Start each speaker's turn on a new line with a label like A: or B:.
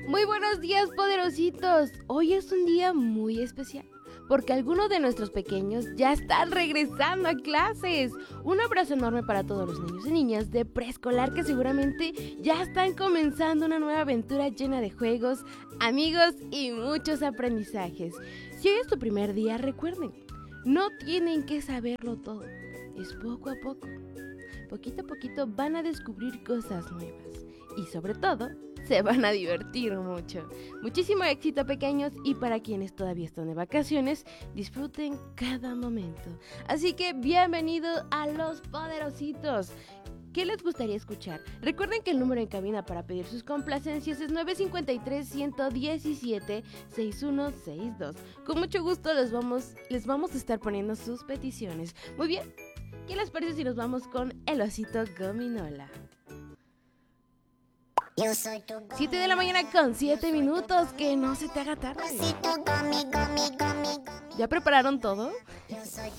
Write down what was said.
A: Muy buenos días, poderositos. Hoy es un día muy especial porque algunos de nuestros pequeños ya están regresando a clases. Un abrazo enorme para todos los niños y niñas de preescolar que seguramente ya están comenzando una nueva aventura llena de juegos, amigos y muchos aprendizajes. Si hoy es tu primer día, recuerden, no tienen que saberlo todo. Es poco a poco. Poquito a poquito van a descubrir cosas nuevas y sobre todo se van a divertir mucho. Muchísimo éxito, pequeños, y para quienes todavía están de vacaciones, disfruten cada momento. Así que bienvenido a Los Poderositos. ¿Qué les gustaría escuchar? Recuerden que el número en cabina para pedir sus complacencias es 953-117-6162. Con mucho gusto les vamos a estar poniendo sus peticiones. Muy bien, ¿qué les parece si nos vamos con el osito Gominola? 7 de la mañana con 7 minutos, que no se te haga tarde. ¿Ya prepararon todo?